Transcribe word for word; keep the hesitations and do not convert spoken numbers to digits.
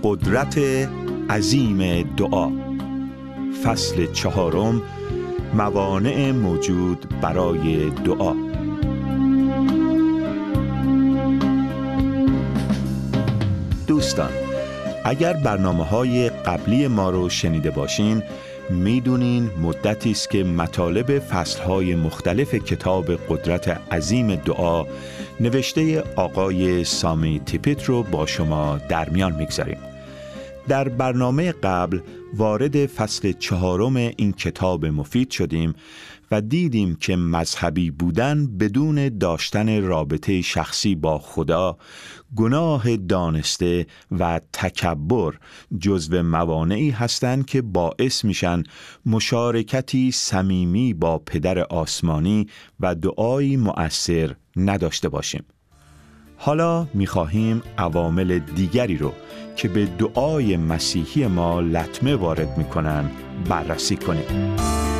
قدرت عظیم دعا، فصل چهارم، موانع موجود برای دعا. دوستان، اگر برنامه‌های قبلی ما رو شنیده باشین میدونین مدتی است که مطالب فصل‌های مختلف کتاب قدرت عظیم دعا نوشته آقای سامی تیپیت رو با شما در میان میگذاریم. در برنامه قبل وارد فصل چهارم این کتاب مفید شدیم و دیدیم که مذهبی بودن بدون داشتن رابطه شخصی با خدا، گناه دانسته و تکبر جزو موانعی هستند که باعث میشن مشارکتی صمیمی با پدر آسمانی و دعایی مؤثر نداشته باشیم. حالا میخواهیم عوامل دیگری رو که به دعای مسیحی ما لطمه وارد میکنن بررسی کنیم.